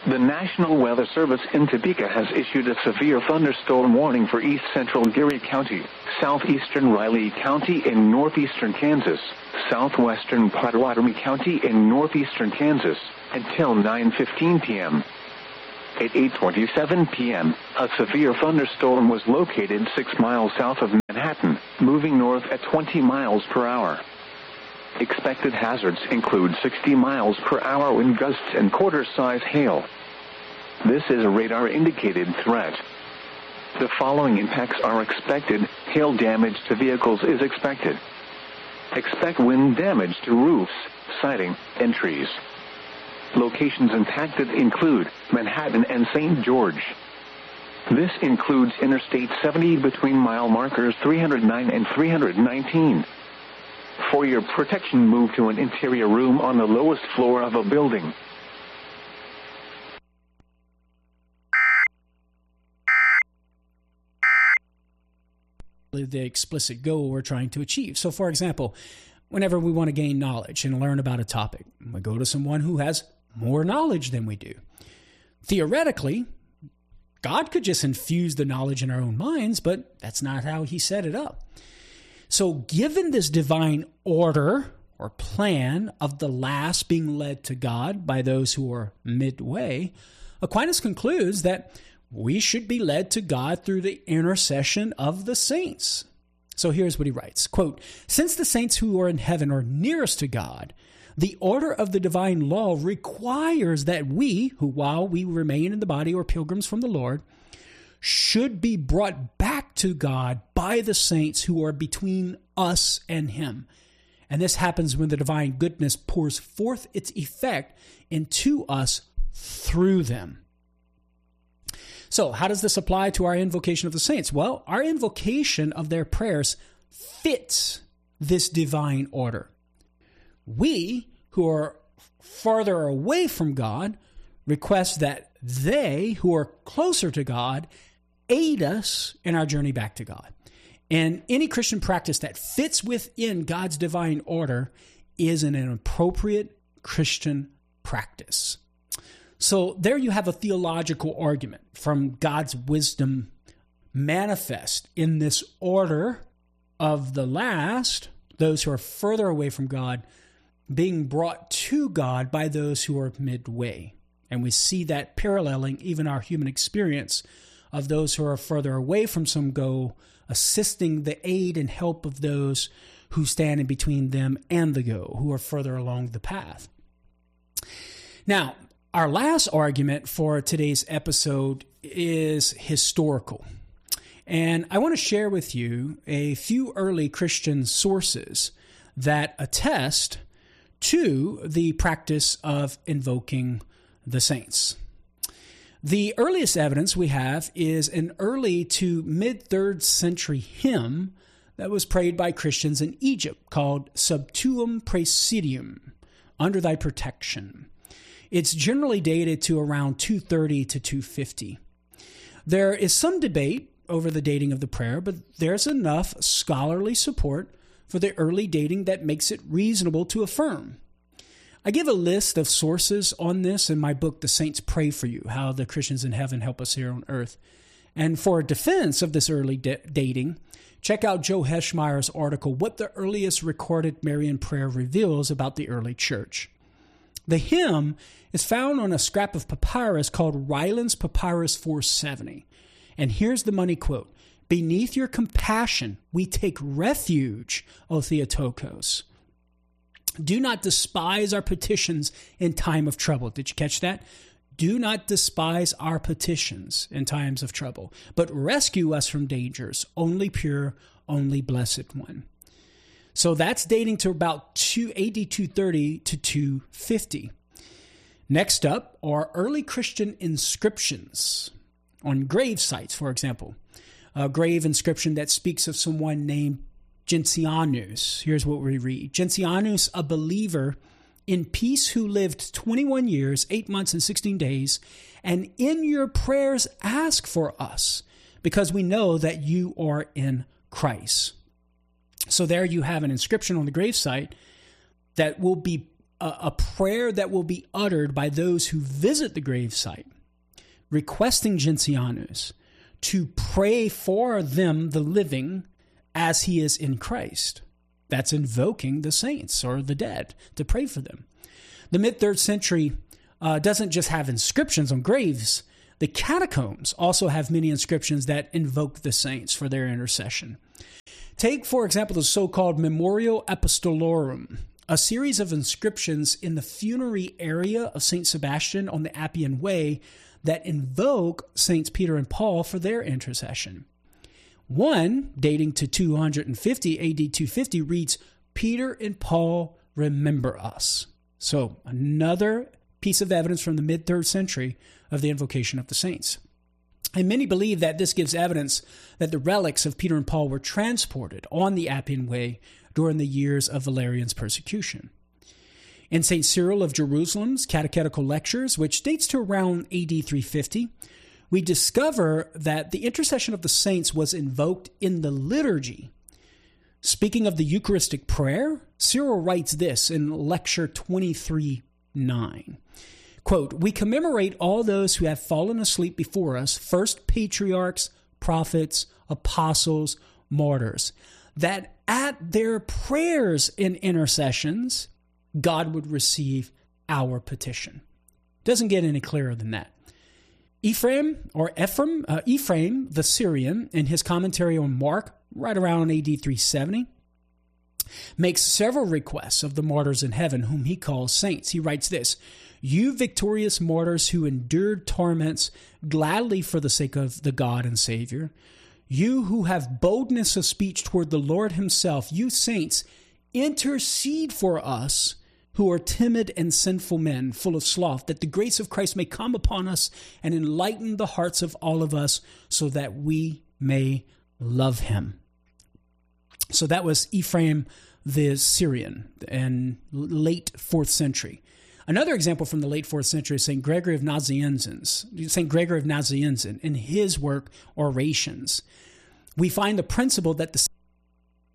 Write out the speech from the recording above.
The National Weather Service in Topeka has issued a severe thunderstorm warning for east central Geary County, southeastern Riley County in northeastern Kansas, southwestern Pottawatomie County in northeastern Kansas, until 9:15 p.m. At 8:27 p.m., a severe thunderstorm was located 6 miles south of Manhattan, moving north at 20 miles per hour. Expected hazards include 60 miles per hour wind gusts and quarter-size hail. This is a radar-indicated threat. The following impacts are expected. Hail damage to vehicles is expected. Expect wind damage to roofs, siding, and trees. Locations impacted include Manhattan and St. George. This includes Interstate 70 between mile markers 309 and 319. For your protection, move to an interior room on the lowest floor of a building. The explicit goal we're trying to achieve. So, for example, whenever we want to gain knowledge and learn about a topic, we go to someone who has more knowledge than we do. Theoretically, God could just infuse the knowledge in our own minds, but that's not how he set it up. So given this divine order or plan of the last being led to God by those who are midway, Aquinas concludes that we should be led to God through the intercession of the saints. So here's what he writes, quote, "Since the saints who are in heaven are nearest to God, the order of the divine law requires that we, who while we remain in the body or pilgrims from the Lord, should be brought back to God by the saints who are between us and him. And this happens when the divine goodness pours forth its effect into us through them." So how does this apply to our invocation of the saints? Well, our invocation of their prayers fits this divine order. We, who are farther away from God, request that they, who are closer to God, aid us in our journey back to God. And any Christian practice that fits within God's divine order is an appropriate Christian practice. So there you have a theological argument from God's wisdom manifest in this order of the last, those who are further away from God, being brought to God by those who are midway. And we see that paralleling even our human experience of those who are further away from some goal, assisting the aid and help of those who stand in between them and the goal, who are further along the path. Now, our last argument for today's episode is historical. And I want to share with you a few early Christian sources that attest to the practice of invoking the saints. The earliest evidence we have is an early to mid-3rd century hymn that was prayed by Christians in Egypt called Sub Tuum Praesidium, Under Thy Protection. It's generally dated to around 230 to 250. There is some debate over the dating of the prayer, but there's enough scholarly support for the early dating that makes it reasonable to affirm. I give a list of sources on this in my book, The Saints Pray For You, How the Christians in Heaven Help Us Here on Earth. And for a defense of this early dating, check out Joe Heschmeyer's article, What the Earliest Recorded Marian Prayer Reveals About the Early Church. The hymn is found on a scrap of papyrus called Ryland's Papyrus 470. And here's the money quote, "Beneath your compassion, we take refuge, O Theotokos. Do not despise our petitions in time of trouble." Did you catch that? Do not despise our petitions in times of trouble, but rescue us from dangers, only pure, only blessed one. So that's dating to about AD 230 to 250. Next up are early Christian inscriptions on grave sites, for example. A grave inscription that speaks of someone named Gentianus. Here's what we read. "Gentianus, a believer in peace who lived 21 years, 8 months, and 16 days, and in your prayers ask for us, because we know that you are in Christ." So there you have an inscription on the gravesite that will be a prayer that will be uttered by those who visit the gravesite, requesting Gentianus to pray for them, the living, as he is in Christ. That's invoking the saints or the dead to pray for them. The mid-3rd century doesn't just have inscriptions on graves. The catacombs also have many inscriptions that invoke the saints for their intercession. Take, for example, the so-called Memorial Apostolorum, a series of inscriptions in the funerary area of St. Sebastian on the Appian Way that invoke Saints Peter and Paul for their intercession. One, dating to 250, AD 250, reads, "Peter and Paul, remember us." So another piece of evidence from the mid-3rd century of the invocation of the saints. And many believe that this gives evidence that the relics of Peter and Paul were transported on the Appian Way during the years of Valerian's persecution. In St. Cyril of Jerusalem's Catechetical Lectures, which dates to around AD 350, we discover that the intercession of the saints was invoked in the liturgy. Speaking of the Eucharistic prayer, Cyril writes this in Lecture 23:9. Quote, "We commemorate all those who have fallen asleep before us, first patriarchs, prophets, apostles, martyrs, that at their prayers and intercessions, God would receive our petition." Doesn't get any clearer than that. Ephraim the Syrian, in his commentary on Mark, right around AD 370, makes several requests of the martyrs in heaven, whom he calls saints. He writes this: "You victorious martyrs who endured torments gladly for the sake of the God and Savior, you who have boldness of speech toward the Lord himself, you saints, intercede for us who are timid and sinful men, full of sloth, that the grace of Christ may come upon us and enlighten the hearts of all of us so that we may love him." So that was Ephraim the Syrian in late 4th century. Another example from the late 4th century is St. Gregory of Nazianzen in his work Orations. We find the principle that the